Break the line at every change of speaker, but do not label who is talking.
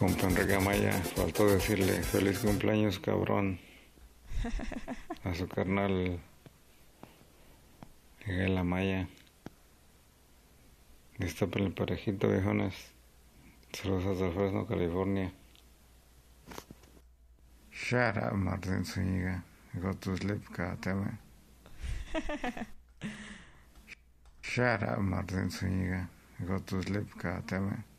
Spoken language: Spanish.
compa Enrique Amaya, faltó decirle feliz cumpleaños, cabrón, a su carnal Miguel Amaya. Destapen el parejito, viejones. Saludos hasta Fresno, California. Shut up, Martín Zúñiga. Go to sleep, goddammit. Shut up, Martín Zúñiga. Go to sleep, goddammit.